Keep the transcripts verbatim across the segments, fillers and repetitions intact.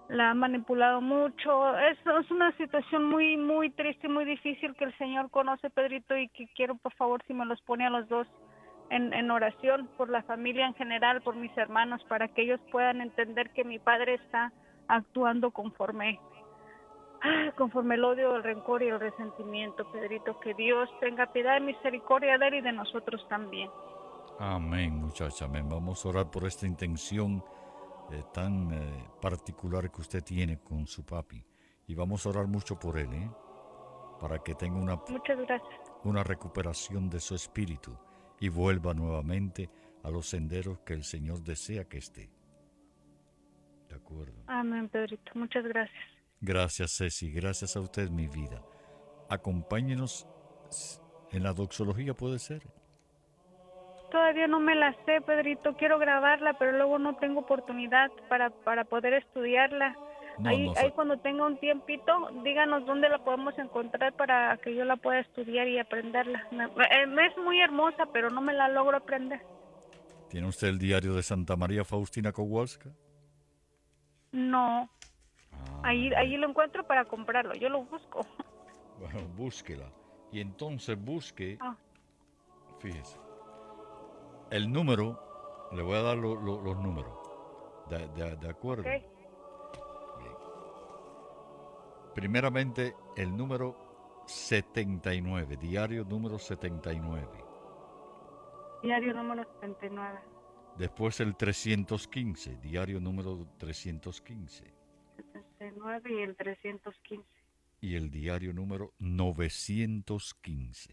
la ha manipulado mucho. Es, es una situación muy, muy triste, muy difícil que el Señor conoce, Pedrito, y que quiero, por favor, si me los pone a los dos en, en oración por la familia en general, por mis hermanos, para que ellos puedan entender que mi padre está actuando conforme, ah, conforme el odio, el rencor y el resentimiento, Pedrito. Que Dios tenga piedad y misericordia de él y de nosotros también. Amén, muchacha, amén. Vamos a orar por esta intención eh, tan eh, particular que usted tiene con su papi. Y vamos a orar mucho por él, ¿eh? Para que tenga una, Muchas gracias. una recuperación de su espíritu y vuelva nuevamente a los senderos que el Señor desea que esté. ¿De acuerdo? Amén, Pedrito. Muchas gracias. Gracias, Ceci. Gracias a usted, mi vida. Acompáñenos en la doxología, ¿puede ser? Todavía no me la sé, Pedrito. Quiero grabarla, pero luego no tengo oportunidad para, para poder estudiarla. No, Ahí, no. ahí cuando tenga un tiempito, díganos dónde la podemos encontrar para que yo la pueda estudiar y aprenderla. Me, eh, es muy hermosa, pero no me la logro aprender. ¿Tiene usted el diario de Santa María Faustina Kowalska? No. Ah, Ahí, ahí lo encuentro para comprarlo. Yo lo busco. bueno, búsquela. Y entonces busque, Ah, fíjese, el número, le voy a dar lo, lo, los números. De, de, de acuerdo. okay. Bien. Primeramente, el número setenta y nueve, diario número setenta y nueve. Diario número setenta y nueve. Después el trescientos quince, diario número trescientos quince. setenta y nueve y el trescientos quince. Y el diario número novecientos quince.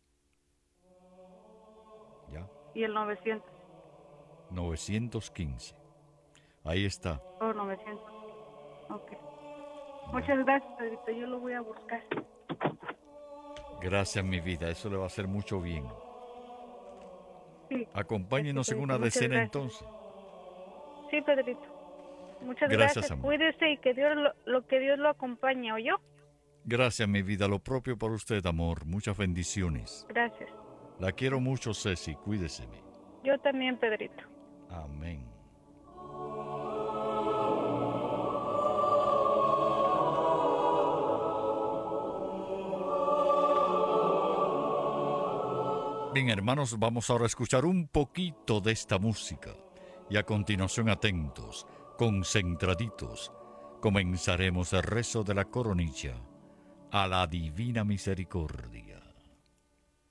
¿Ya? Y el novecientos. novecientos quince. Ahí está. Oh, novecientos. Ok. Muchas gracias, Pedrito. Yo lo voy a buscar. Gracias, mi vida. Eso le va a hacer mucho bien. Sí. Acompáñenos Sí, en Pedrito. una Muchas decena gracias. entonces. Sí, Pedrito. Muchas Gracias, gracias. amor. Cuídese y que Dios lo, lo que Dios lo acompañe, ¿oyó? Gracias, mi vida. Lo propio para usted, amor. Muchas bendiciones. Gracias. La quiero mucho, Ceci. Cuídeseme. Yo también, Pedrito. Amén. Bien, hermanos, vamos ahora a escuchar un poquito de esta música. Y a continuación, atentos, concentraditos, comenzaremos el rezo de la coronilla a la Divina Misericordia.